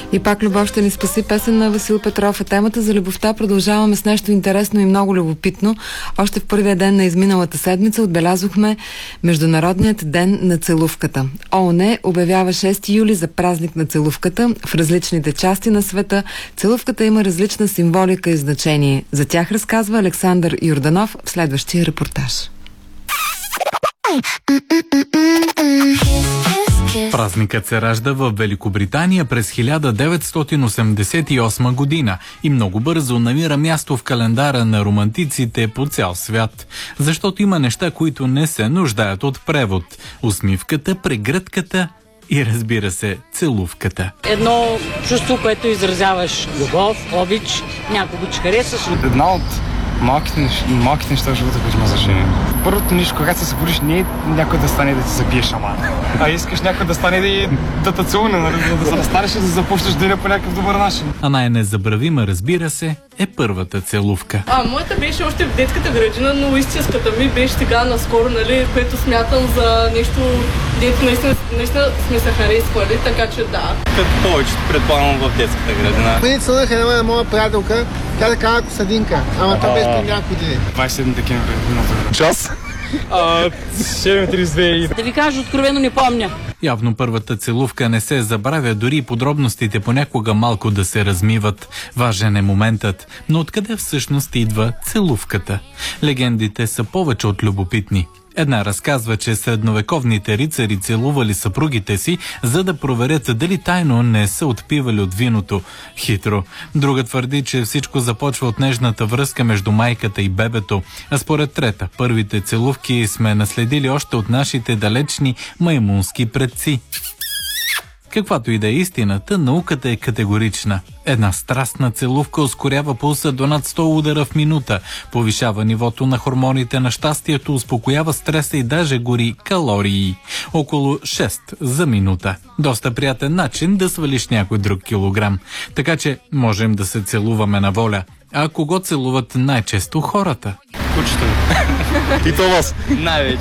И пак любов ще ни спаси, песен на Васил Петров. Темата за любовта продължаваме с нещо интересно и много любопитно. Още в първия ден на изминалата седмица отбелязохме Международният ден на целувката. ООН обявява 6 юли за празник на целувката. В различните части на света целувката има различна символика и значение. За тях разказва Александър Йорданов в следващия репортаж. Празникът се ражда в Великобритания през 1988 година и много бързо намира място в календара на романтиците по цял свят. Защото има неща, които не се нуждаят от превод. Усмивката, прегръдката и, разбира се, целувката. Едно чувство, което изразяваш любов, обич, някого, че харесаш. Една от малките неща в живота, които има значение. Първото нещо, когато се събудиш, не е някой да стане да ти забие шамар, а искаш някой да стане да те целуне, да се разстанеш и да започнеш деня по някакъв добър начин. А най-незабравима, разбира се, е първата целувка. Моята беше още в детската градина, но истинската ми беше сега наскоро, нали, което смятам за нещо, дето наистина сме се харесвали, така че да. Като повечето предполагам в детската градина. Преди целунах една моя приятелка, тя така Костадинка, ама това беше при няколко дни. 27 декември. Час? 7:32. Да ви кажа, откровено не помня. Явно първата целувка не се забравя, дори и подробностите понякога малко да се размиват. Важен е моментът. Но откъде всъщност идва целувката? Легендите са повече от любопитни. Една разказва, че средновековните рицари целували съпругите си, за да проверят дали тайно не са отпивали от виното. Хитро. Друга твърди, че всичко започва от нежната връзка между майката и бебето. А според трета, първите целувки сме наследили още от нашите далечни маймунски предци. Каквато и да е истината, науката е категорична. Една страстна целувка ускорява пулса до над 100 удара в минута, повишава нивото на хормоните на щастието, успокоява стреса и даже гори калории. Около 6 за минута. Доста приятен начин да свалиш някой друг килограм. Така че можем да се целуваме на воля. А кого целуват най-често хората? Кучето. И то вас. Най-вече.